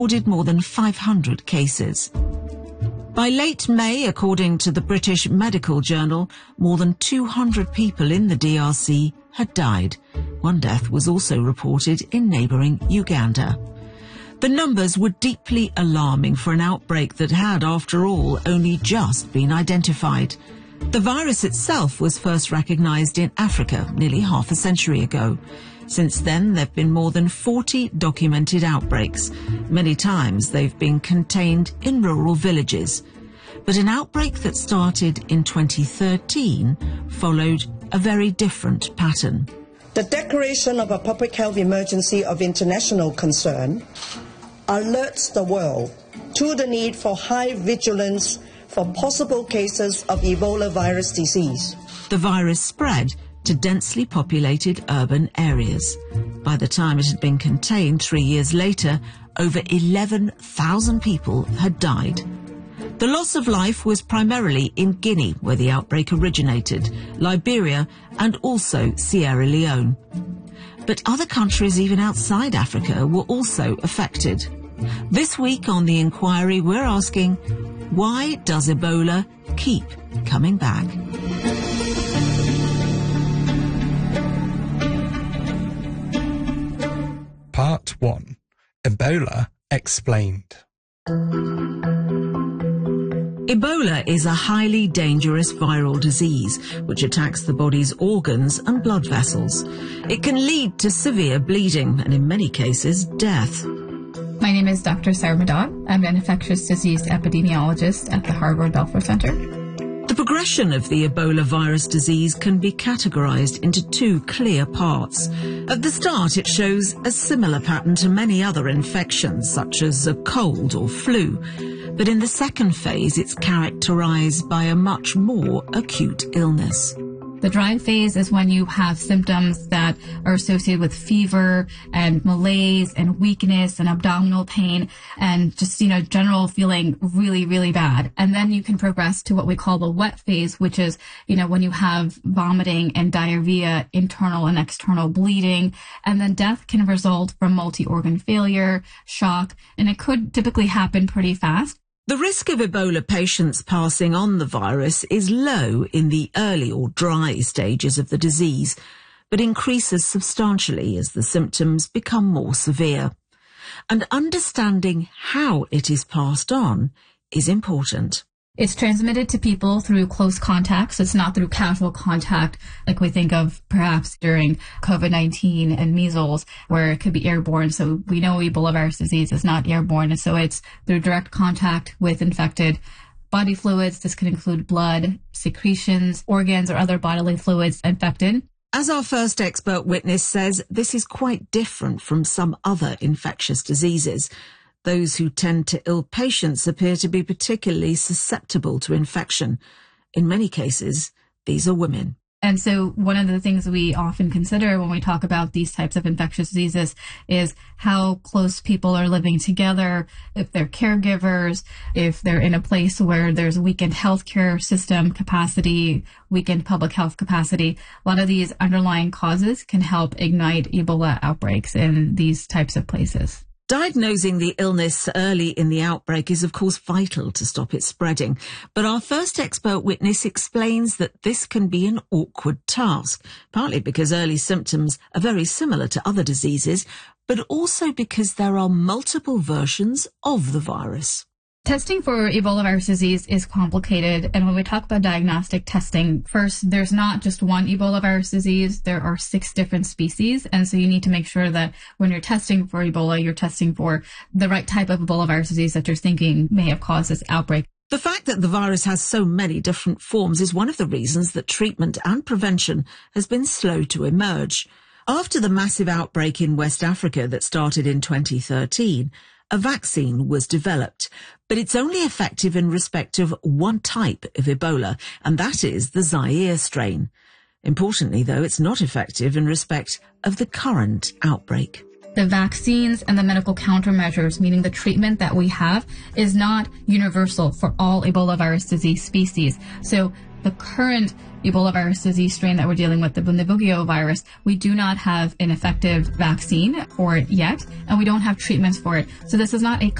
recorded more than 500 cases. By late May, according to the British Medical Journal, more than 200 people in the DRC had died. One death was also reported in neighbouring Uganda. The numbers were deeply alarming for an outbreak that had, after all, only just been identified. The virus itself was first recognised in Africa nearly half a century ago. Since then, there have been more than 40 documented outbreaks. Many times they've been contained in rural villages. But an outbreak that started in 2013 followed a very different pattern. The declaration of a public health emergency of international concern alerts the world to the need for high vigilance for possible cases of Ebola virus disease. The virus spread to densely populated urban areas. By the time it had been contained 3 years later, over 11,000 people had died. The loss of life was primarily in Guinea, where the outbreak originated, Liberia, and also Sierra Leone. But other countries, even outside Africa, were also affected. This week on The Inquiry, we're asking, why does Ebola keep coming back? Part 1. Ebola Explained. Ebola is a highly dangerous viral disease which attacks the body's organs and blood vessels. It can lead to severe bleeding and, in many cases, death. My name is Dr. Sarah Madad. I'm an infectious disease epidemiologist at the Harvard Balfour Center. The progression of the Ebola virus disease can be categorized into two clear parts. At the start, it shows a similar pattern to many other infections, such as a cold or flu. But in the second phase, it's characterized by a much more acute illness. The dry phase is when you have symptoms that are associated with fever and malaise and weakness and abdominal pain and just, general feeling really, really bad. And then you can progress to what we call the wet phase, which is, when you have vomiting and diarrhea, internal and external bleeding, and then death can result from multi-organ failure, shock, and it could typically happen pretty fast. The risk of Ebola patients passing on the virus is low in the early or dry stages of the disease, but increases substantially as the symptoms become more severe. And understanding how it is passed on is important. It's transmitted to people through close contacts. It's not through casual contact like we think of perhaps during COVID-19 and measles, where it could be airborne. So we know Ebola virus disease is not airborne. And so it's through direct contact with infected body fluids. This can include blood, secretions, organs, or other bodily fluids infected. As our first expert witness says, this is quite different from some other infectious diseases. Those who tend to ill patients appear to be particularly susceptible to infection. In many cases, these are women. And so one of the things we often consider when we talk about these types of infectious diseases is how close people are living together, if they're caregivers, if they're in a place where there's weakened healthcare system capacity, weakened public health capacity. A lot of these underlying causes can help ignite Ebola outbreaks in these types of places. Diagnosing the illness early in the outbreak is, of course, vital to stop it spreading. But our first expert witness explains that this can be an awkward task, partly because early symptoms are very similar to other diseases, but also because there are multiple versions of the virus. Testing for Ebola virus disease is complicated, and when we talk about diagnostic testing, first, there's not just one Ebola virus disease, there are 6 different species, and so you need to make sure that when you're testing for Ebola, you're testing for the right type of Ebola virus disease that you're thinking may have caused this outbreak. The fact that the virus has so many different forms is one of the reasons that treatment and prevention has been slow to emerge. After the massive outbreak in West Africa that started in 2013, a vaccine was developed, but it's only effective in respect of one type of Ebola, and that is the Zaire strain. Importantly, though, it's not effective in respect of the current outbreak. The vaccines and the medical countermeasures, meaning the treatment that we have, is not universal for all Ebola virus disease species. So the current Ebola virus disease strain that we're dealing with, the Bundibugyo virus, we do not have an effective vaccine for it yet, and we don't have treatments for it. So this is not a